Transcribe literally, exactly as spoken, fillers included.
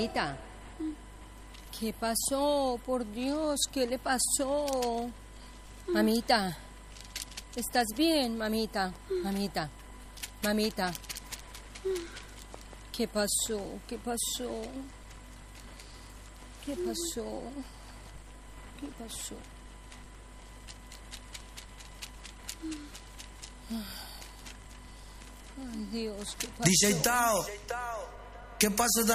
Mamita. ¿Qué pasó? Por Dios, ¿qué le pasó? Mamita. ¿Estás bien, mamita? Mamita. Mamita. ¿Qué pasó? ¿Qué pasó? ¿Qué pasó? ¿Qué pasó? Ay, Dios, ¿qué pasó? D J Tao, ¿qué pasó?